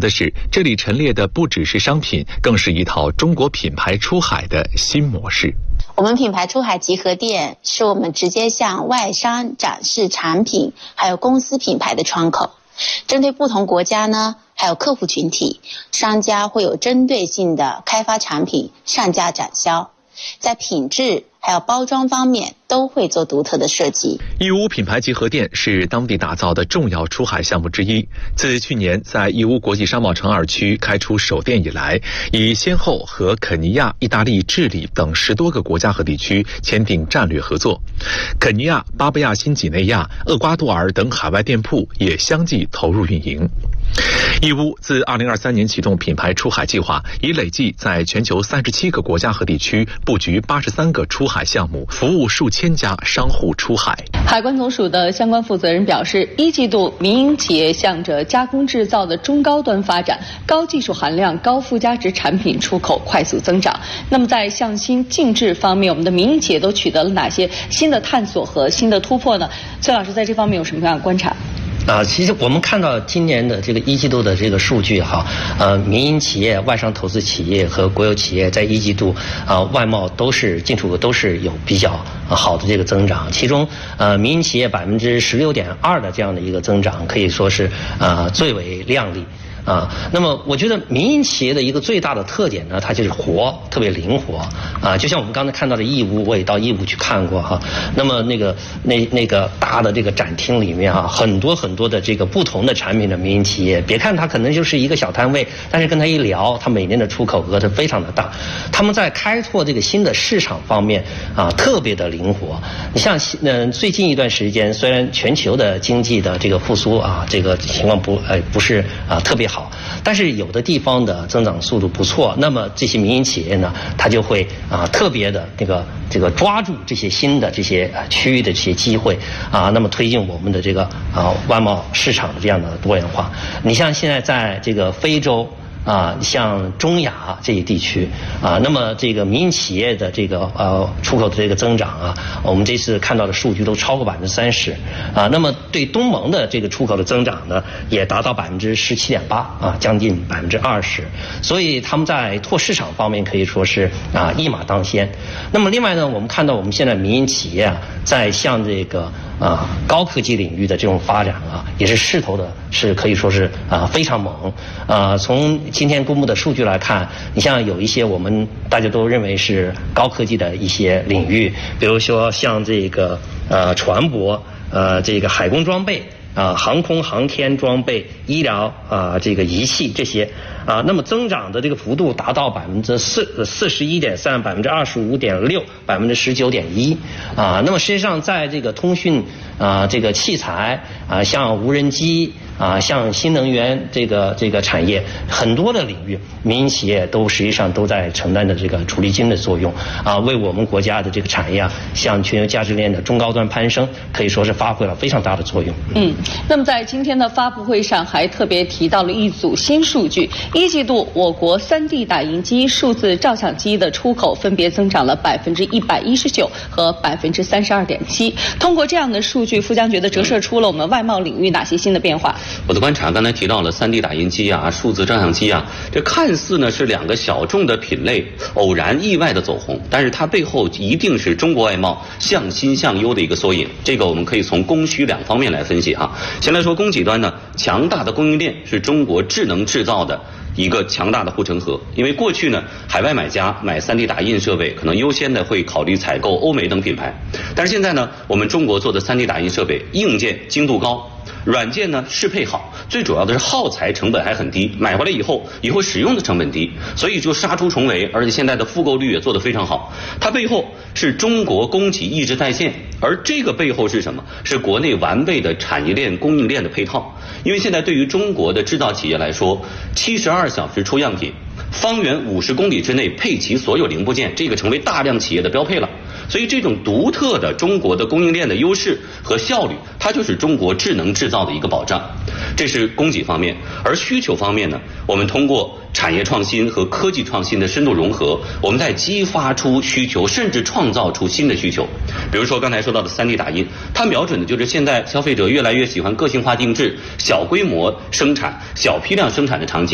的是，这里陈列的不只是商品，更是一套中国品牌出海的新模式。 我们品牌出海集合店是我们直接向外商展示产品还有公司品牌的窗口。针对不同国家呢，还有客户群体，商家会有针对性的开发产品上架展销，在品质还有包装方面都会做独特的设计。 义乌品牌集合店是当地打造的重要出海项目之一。自去年在义乌国际商贸城2区开出首店以来，已先后和肯尼亚、意大利、智利等10多个国家和地区签订战略合作。肯尼亚、巴布亚新几内亚、厄瓜多尔等海外店铺也相继投入运营。义乌自2023年启动品牌出海计划，已累计在全球37个国家和地区布局83个出海项目，服务数千家商户出海。 海关总署的相关负责人表示，1季度民营企业向着加工制造的中高端发展，高技术含量、高附加值产品出口快速增长。那么在向新定制方面，我们的民营企业都取得了哪些新的探索和新的突破呢？崔老师在这方面有什么样的观察？ 其实我们看到今年的这个1季度的这个数据民营企业、外商投资企业和国有企业在1季度外贸都是进出口都是有比较好的这个增长，其中民营企业16.2%的这样的一个增长，可以说是最为亮丽。那么我觉得民营企业的一个最大的特点呢，它就是活，特别灵活就像我们刚才看到的义乌，我也到义乌去看过那么那个大的这个展厅里面很多的这个不同的产品的民营企业，别看它可能就是一个小摊位，但是跟它一聊，它每年的出口额是非常的大。他们在开拓这个新的市场方面特别的灵活。你像最近一段时间，虽然全球的经济的这个复苏这个情况不是特别好，但是有的地方的增长速度不错，那么这些民营企业呢，它就会特别的这个抓住这些新的这些区域的这些机会那么推进我们的这个外贸市场的这样的多元化。你像现在在这个非洲像中亚这一地区那么这个民营企业的这个出口的这个增长我们这次看到的数据都超过30%那么对东盟的这个出口的增长呢，也达到17.8%将近20%，所以他们在拓市场方面可以说是一马当先。那么另外呢，我们看到我们现在民营企业在向这个高科技领域的这种发展也是势头的是可以说是非常猛从今天公布的数据来看，你像有一些我们大家都认为是高科技的一些领域，比如说像这个船舶这个海工装备航空航天装备、医疗这个仪器这些那么增长的这个幅度达到41.3%、25.6%、19.1%那么实际上在这个通讯这个器材像无人机像新能源这个产业，很多的领域民营企业都实际上都在承担着这个主力军的作用为我们国家的这个产业向全球价值链的中高端攀升，可以说是发挥了非常大的作用。 那么在今天的发布会上还特别提到了一组新数据，1季度我国3D 打印机、数字照相机的出口分别增长了119%和32.7%。通过这样的数据，副将觉得折射出了我们外贸领域哪些新的变化？ 我的观察，刚才提到了3D 打印机数字照相机这看似呢是2个小众的品类偶然意外的走红，但是它背后一定是中国外贸向新向优的一个缩影。这个我们可以从供需2方面来分析先来说供给端呢，强大的供应链是中国智能制造的一个强大的护城河。因为过去呢，海外买家买3D 打印设备可能优先的会考虑采购欧美等品牌，但是现在呢，我们中国做的3D 打印设备硬件精度高，软件呢适配好，最主要的是耗材成本还很低，买回来以后使用的成本低，所以就杀出重围，而且现在的复购率也做得非常好。它背后是中国供给一直在线，而这个背后是什么？是国内完备的产业链供应链的配套。因为现在对于中国的制造企业来说，72小时出样品，方圆50公里之内配齐所有零部件，这个成为大量企业的标配了。所以这种独特的中国的供应链的优势和效率，它就是中国智能制造的一个保障。这是供给方面。而需求方面呢，我们通过产业创新和科技创新的深度融合，我们在激发出需求，甚至创造出新的需求。比如说刚才说到的3D 打印，它瞄准的就是现在消费者越来越喜欢个性化定制、小规模生产、小批量生产的场景。